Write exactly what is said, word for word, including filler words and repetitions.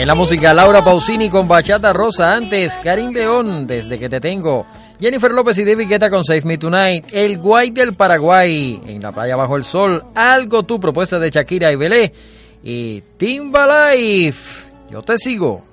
En la música, Laura Pausini con Bachata Rosa. Antes, Karim León, Desde que te tengo. Jennifer López y David Guetta con Save Me Tonight. El Guay del Paraguay, En la playa bajo el sol. Algo tú, propuesta de Shakira y Belé. Y Timbalife, Yo te sigo.